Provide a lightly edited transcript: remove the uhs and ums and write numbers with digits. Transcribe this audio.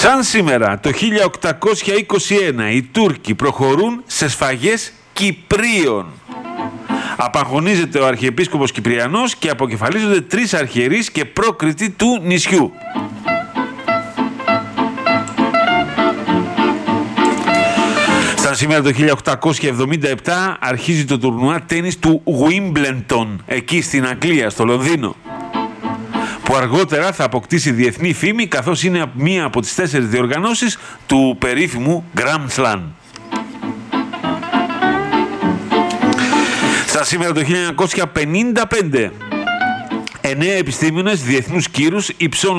Σαν σήμερα το 1821 οι Τούρκοι προχωρούν σε σφαγές Κυπρίων. Απαγχωνίζεται ο Αρχιεπίσκοπος Κυπριανός και αποκεφαλίζονται 3 αρχιερείς και πρόκριτοι του νησιού. Σαν σήμερα το 1877 αρχίζει το τουρνουά τένις του Wimbledon, εκεί στην Αγγλία, στο Λονδίνο, που αργότερα θα αποκτήσει διεθνή φήμη καθώς είναι μία από τις 4 διοργανώσεις του περίφημου Grand Slam. Σαν σήμερα το 1955, 9 επιστήμονες διεθνούς κύρους υψώνουν